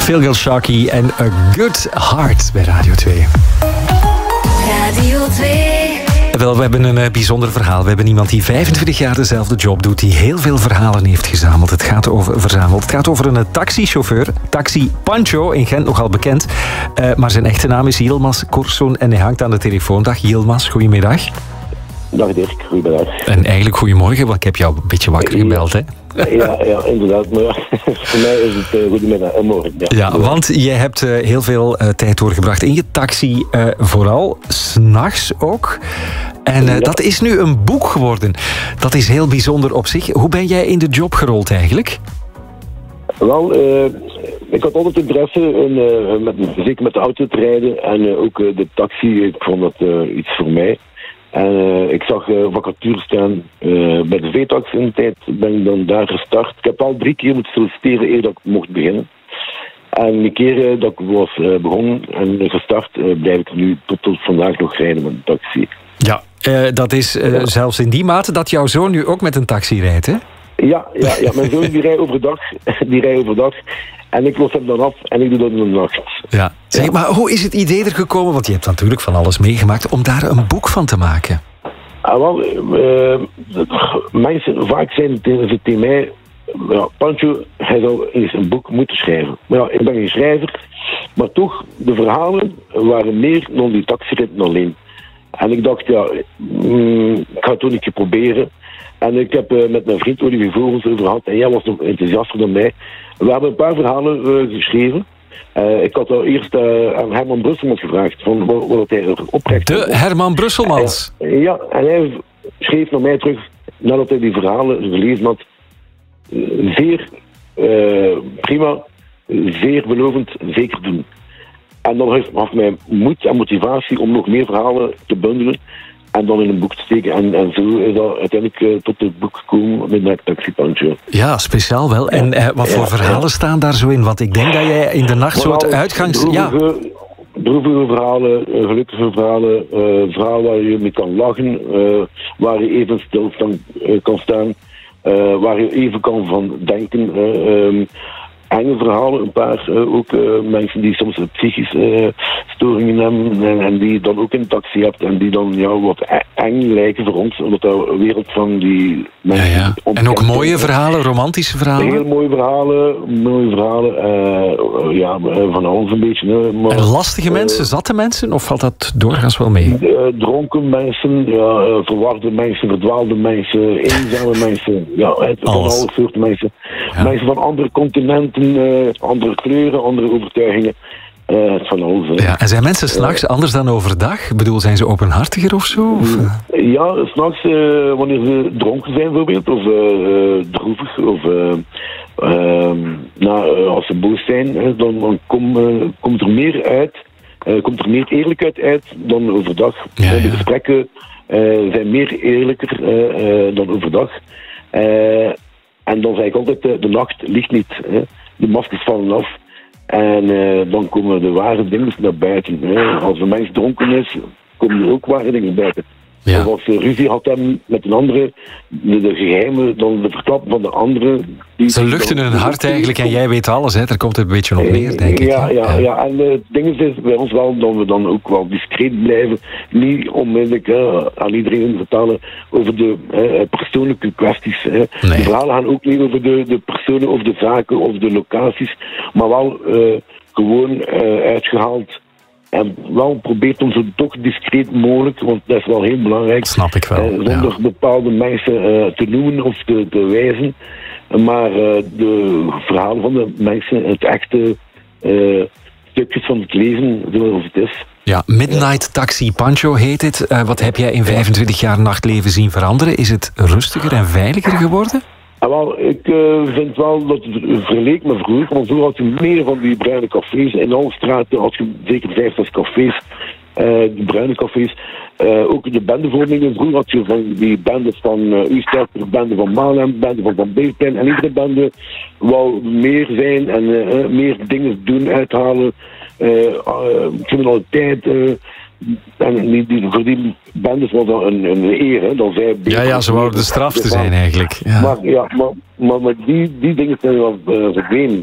Phil Sharkey en A Good Heart bij Radio 2. Radio 2. Wel, we hebben een bijzonder verhaal. We hebben iemand die 25 jaar dezelfde job doet, die heel veel verhalen heeft verzameld. Het gaat over een taxichauffeur, Taxi Pancho, in Gent nogal bekend. Maar zijn echte naam is Yilmaz Korsun en hij hangt aan de telefoon. Dag Yilmaz, goedemiddag. Dag Dirk, goedemiddag. En eigenlijk goedemorgen, want ik heb jou een beetje wakker gebeld, hè? Ja, inderdaad. Maar voor mij is het goedemiddag en morgen. Ja, want je hebt heel veel tijd doorgebracht in je taxi, vooral 's nachts ook. En dat is nu een boek geworden. Dat is heel bijzonder op zich. Hoe ben jij in de job gerold eigenlijk? Wel, ik had altijd interesse in zeker met de auto te rijden en ook de taxi. Ik vond dat iets voor mij. En ik zag vacatures staan bij de VTAX in de tijd. Ben ik dan daar gestart. Ik heb al 3 keer moeten solliciteren eer dat ik mocht beginnen. En die keer dat ik was begonnen en gestart, blijf ik nu tot vandaag nog rijden met een taxi. Ja, dat is zelfs in die mate dat jouw zoon nu ook met een taxi rijdt, hè? Ja, mijn zoon die rijdt overdag. En ik los hem dan af en ik doe dat in de nacht. Ja. Zeg, maar hoe is het idee er gekomen? Want je hebt natuurlijk van alles meegemaakt om daar een boek van te maken. Mensen vaak zijn tegen mij... Ja, Pancho, hij zou eens een boek moeten schrijven. Maar ja, ik ben geen schrijver. Maar toch, de verhalen waren meer dan die taxiritten alleen. En ik dacht, ik ga het toch een keer proberen. En ik heb met mijn vriend Olivier Vogels over gehad. En jij was nog enthousiaster dan mij. We hebben een paar verhalen geschreven. Ik had al eerst aan Herman Brusselmans gevraagd van wat hij oprecht. De Herman Brusselmans? Ja, en hij schreef naar mij terug, nadat hij die verhalen gelezen had. Zeer prima, zeer belovend, zeker doen. En dan gaf mij moed en motivatie om nog meer verhalen te bundelen en dan in een boek te steken. En zo is dat uiteindelijk tot het boek gekomen met Taxi Pancho. Ja, speciaal wel. En wat voor verhalen staan daar zo in? Want ik denk dat jij in de nacht zo het uitgangs... Droevige verhalen, gelukkige verhalen, verhalen waar je mee kan lachen, waar je even stil kan staan, waar je even kan van denken. Enge verhalen, een paar ook mensen die soms psychische storingen hebben en die je dan ook in een taxi hebt en die dan wat eng lijken voor ons, omdat dat een wereld van die mensen... Ja. En ook mooie verhalen, romantische verhalen? Heel mooie verhalen, van alles een beetje. Maar, en lastige mensen, zatte mensen, of valt dat doorgaans wel mee? Dronken mensen, verwarde mensen, verdwaalde mensen, eenzame mensen, van alle soorten mensen. Ja. Mensen van andere continenten, andere kleuren, andere overtuigingen. Van alles. Ja, en zijn mensen 's nachts anders dan overdag? Ik bedoel, zijn ze openhartiger of zo? Of? Ja, 's nachts wanneer ze dronken zijn bijvoorbeeld, of droevig, of als ze boos zijn, dan komt er meer uit. Komt er meer eerlijkheid uit dan overdag. Ja, de gesprekken zijn meer eerlijker dan overdag. En dan zeg ik altijd, de nacht ligt niet. De maskers vallen af. En dan komen de ware dingen naar buiten. Als een mens dronken is, komen er ook ware dingen buiten. Ja. Of als ze ruzie had hebben met een andere, de geheimen, dan de verklappen van de andere. Ze luchten hun hart eigenlijk en jij weet alles, hè? Daar komt het een beetje op neer, denk ik. Ja. En het ding is bij ons wel dat we dan ook wel discreet blijven. Niet onmiddellijk aan iedereen vertellen over de persoonlijke kwesties. Nee. De verhalen gaan ook niet over de personen of de zaken of de locaties, maar wel gewoon uitgehaald. En wel probeert om zo toch discreet mogelijk, want dat is wel heel belangrijk. Snap ik wel. Zonder bepaalde mensen te noemen of te wijzen. Maar de verhalen van de mensen, het echte stukjes van het leven, zoals het is. Ja, Midnight Taxi Pancho heet het. Wat heb jij in 25 jaar nachtleven zien veranderen? Is het rustiger en veiliger geworden? Wel, ik vind wel dat het verleek me vroeger, want vroeger had je meer van die bruine cafés. In alle straten had je zeker 5, 6 cafés, die bruine cafés. Ook de bendevormingen, vroeger had je van die bendes van Ustad, de bende van Malem, bende van Van Beelplein. En iedere bende wou meer zijn en meer dingen doen, uithalen, criminaliteit. En voor die bendes was dat een eer, hè, dat zij... Ja, ze wouden de straf te zijn eigenlijk. Ja. Maar die dingen zijn wel verdwenen.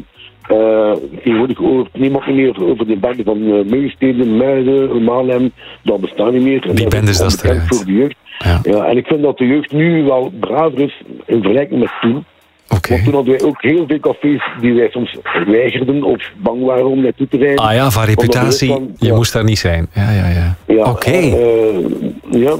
Tegenwoordig hoort niemand meer over de bende van Meulsteden, Muiden, Maalem. Dat bestaat niet meer. Die bende is dat bekend voor de jeugd. Ja, en ik vind dat de jeugd nu wel braver is in vergelijking met toen. Okay. Want toen hadden wij ook heel veel cafés die wij soms weigerden of bang waren om naartoe te rijden. Ah ja, van reputatie, je moest daar niet zijn. Ja. Oké. Ja,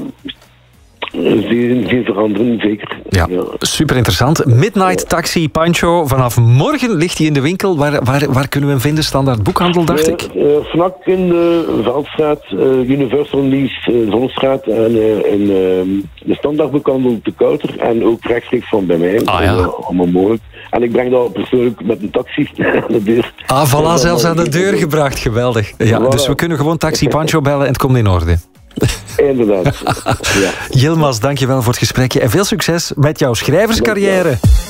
geen veranderen, zeker. Ja, super interessant. Midnight Taxi Pancho, vanaf morgen ligt hij in de winkel. Waar kunnen we hem vinden? Standaard boekhandel, dacht ik? Vlak in de Veldstraat, Universal Lease, Zonstraat en in de Standaard boekhandel te Kouter en ook rechtstreeks van bij mij. Allemaal mogelijk. En ik breng dat persoonlijk met een taxi aan de deur. Voilà, zelfs aan de deur gebracht. Geweldig. Ja, dus we kunnen gewoon Taxi Pancho bellen en het komt in orde. Inderdaad. Yilmaz, dankjewel voor het gesprekje en veel succes met jouw schrijverscarrière.